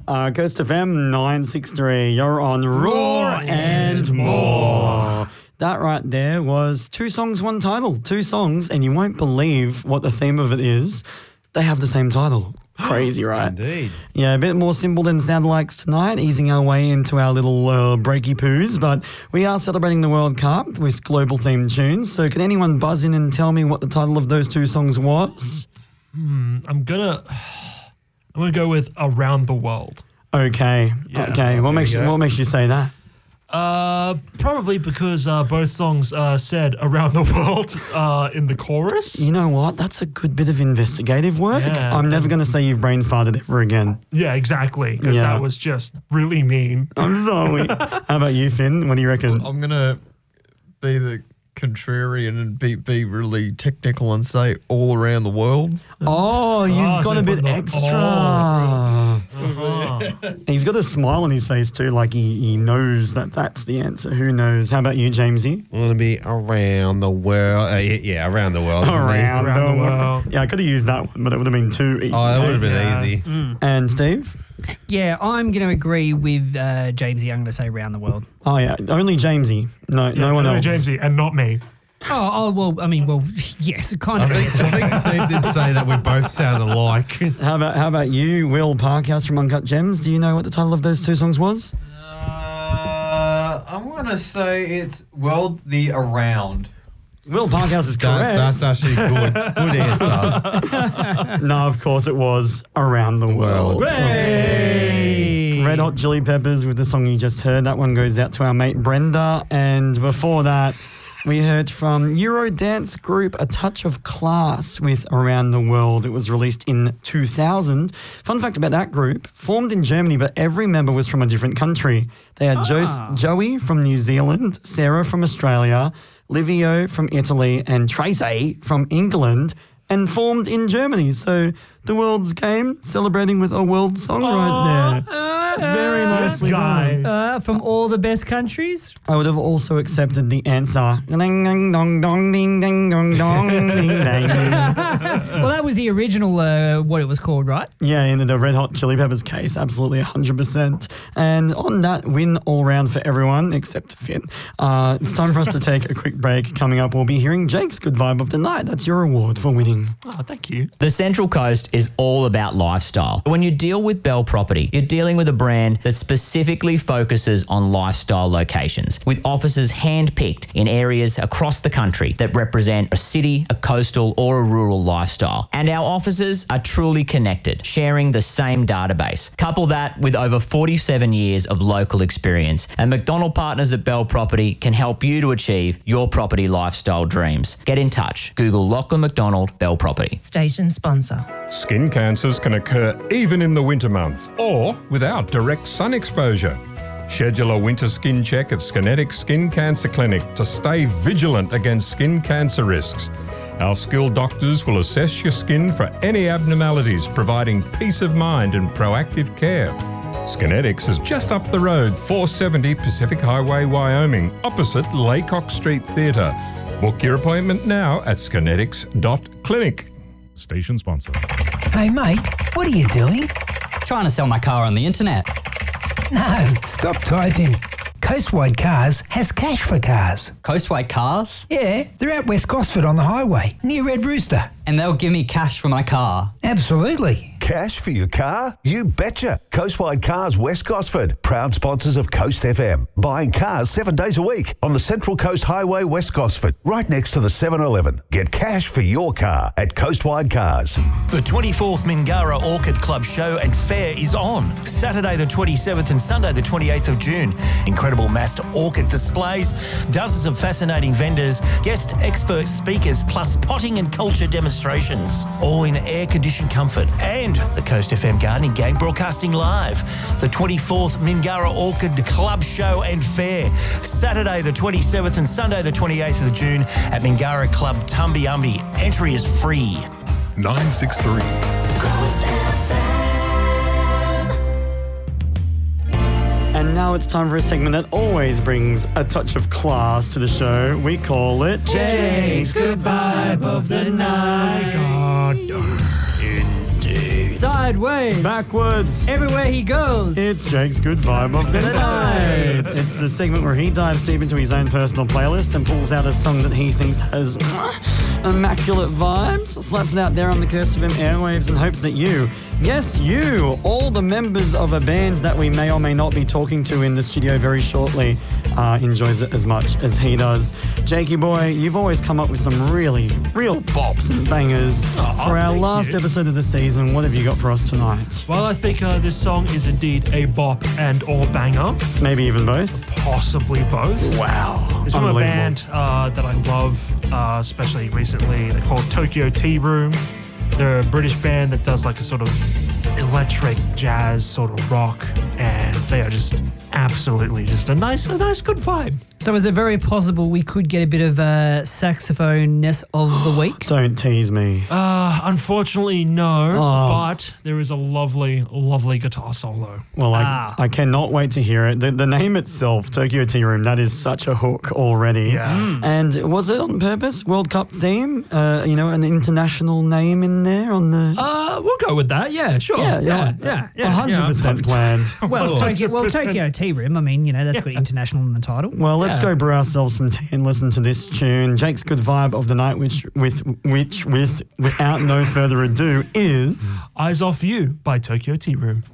Coast FM 963. You're on Raw and More. That right there was 2 songs, 1 title. 2 songs, and you won't believe what the theme of it is. They have the same title. Crazy, right? Indeed. Yeah, a bit more simple than Sound Likes tonight, easing our way into our little breaky poos. But we are celebrating the World Cup with global themed tunes. So can anyone buzz in and tell me what the title of those 2 songs was? I'm gonna go with Around the World. Okay. Yeah. Okay. What makes you say that? Probably because both songs said "around the world" in the chorus. You know what? That's a good bit of investigative work. Yeah, I'm never going to say you've brain farted ever again. Yeah, exactly. Because that was just really mean. I'm sorry. How about you, Finn? What do you reckon? I'm going to be the contrarian and be really technical and say all around the world. Oh, you've got a bit extra. He's got a smile on his face too, like he knows that's the answer. Who knows? How about you, Jamesy? I'm going to be around the world. Around the world. Around the world. world. Yeah, I could have used that one, but it would have been too easy. Oh, that would have been easy. And Steve? Yeah, I'm going to agree with Jamesy. I'm going to say around the world. Oh, yeah. Only Jamesy. No one else. Jamesy, and not me. Yes, kind of. I think Steve did say that we both sound alike. How about you, Will Parkhouse from Uncut Gems? Do you know what the title of those 2 songs was? I'm going to say it's World the Around. Will Parkhouse is correct. That's actually good answer. No, of course it was Around the World. Hey! Red Hot Chili Peppers with the song you just heard. That one goes out to our mate Brenda. And before that, we heard from Eurodance group A Touch of Class with Around the World. It was released in 2000. Fun fact about that group, formed in Germany, but every member was from a different country. They had Joey from New Zealand, Sarah from Australia, Livio from Italy, and Tracy from England, and formed in Germany. So the world's game, celebrating with a world song right there. Very nicely done. From all the best countries? I would have also accepted the answer. Ding ding dong dong ding ding dong dong ding ding. Well, that was the original, what it was called, right? Yeah, in the Red Hot Chili Peppers case, absolutely 100%. And on that, win all round for everyone except Finn. It's time for us to take a quick break. Coming up, we'll be hearing Jake's good vibe of the night. That's your reward for winning. Oh, thank you. The Central Coast is all about lifestyle. When you deal with Bell Property, you're dealing with a brand that specifically focuses on lifestyle locations, with offices hand-picked in areas across the country that represent a city, a coastal, or a rural lifestyle. And our offices are truly connected, sharing the same database. Couple that with over 47 years of local experience, and McDonald Partners at Bell Property can help you to achieve your property lifestyle dreams. Get in touch. Google Lachlan McDonald Bell Property. Station sponsor. Skin cancers can occur even in the winter months or without direct sun exposure. Schedule a winter skin check at Skinetic Skin Cancer Clinic to stay vigilant against skin cancer risks. Our skilled doctors will assess your skin for any abnormalities, providing peace of mind and proactive care. Skinetics is just up the road, 470 Pacific Highway, Wyoming, opposite Laycock Street Theatre. Book your appointment now at skinetics.clinic. Station sponsor. Hey mate, what are you doing? Trying to sell my car on the internet. No, stop typing. Coastwide Cars has cash for cars. Coastwide Cars? Yeah, they're at West Gosford on the highway, near Red Rooster. And they'll give me cash for my car? Absolutely. Cash for your car? You betcha. Coastwide Cars West Gosford, proud sponsors of Coast FM. Buying cars 7 days a week on the Central Coast Highway West Gosford, right next to the 7-Eleven. Get cash for your car at Coastwide Cars. The 24th Mingara Orchid Club Show and Fair is on Saturday the 27th and Sunday the 28th of June. Incredible massed orchid displays, dozens of fascinating vendors, guest expert speakers, plus potting and culture demonstrations, all in air-conditioned comfort. And the Coast FM Gardening Gang broadcasting live. The 24th Mingara Orchid Club Show and Fair, Saturday the 27th and Sunday the 28th of June at Mingara Club Tumbiumbi. Entry is free. 963. And now it's time for a segment that always brings a touch of class to the show. We call it Jake's Good Vibe of the Night. So Sideways. Backwards. Everywhere he goes. It's Jake's Good Vibe of the Night. It's the segment where he dives deep into his own personal playlist and pulls out a song that he thinks has immaculate vibes, slaps it out there on the Curse FM airwaves and hopes that you, yes you, all the members of a band that we may or may not be talking to in the studio very shortly, enjoys it as much as he does. Jakey boy, you've always come up with some really, real bops and bangers. For our last episode of the season, what have you got for us tonight? Well, I think this song is indeed a bop and or banger. Maybe even both? Possibly both. Wow. It's from a band that I love, especially recently. They're called Tokyo Tea Room. They're a British band that does like a sort of electric jazz sort of rock, and they are just absolutely just a nice good vibe. So is it very possible we could get a bit of saxophone-ness of the week? Don't tease me. Unfortunately, no, but there is a lovely, lovely guitar solo. Well, I cannot wait to hear it. The name itself, Tokyo Tea Room, that is such a hook already. Yeah. And was it on purpose? World Cup theme? An international name in there on the... We'll go with that. Yeah, sure. Yeah. 100% planned. Well, Tokyo Tea Room, I mean, that's got international in the title. Well, let's go brew ourselves some tea and listen to this tune. Jake's Good Vibe of the Night, which without no further ado is... Eyes Off You by Tokyo Tea Room.